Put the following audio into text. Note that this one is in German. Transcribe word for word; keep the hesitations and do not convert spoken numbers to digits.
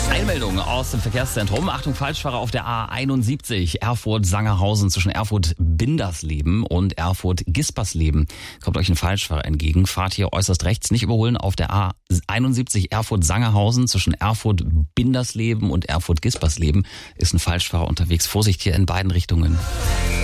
Einmeldung aus dem Verkehrszentrum. Achtung, Falschfahrer auf der A einundsiebzig. Erfurt-Sangerhausen zwischen Erfurt-Bindersleben und Erfurt-Gispersleben. Kommt euch ein Falschfahrer entgegen. Fahrt hier äußerst rechts. Nicht überholen auf der A einundsiebzig Erfurt-Sangerhausen zwischen Erfurt-Bindersleben und Erfurt-Gispersleben. Ist ein Falschfahrer unterwegs. Vorsicht hier in beiden Richtungen.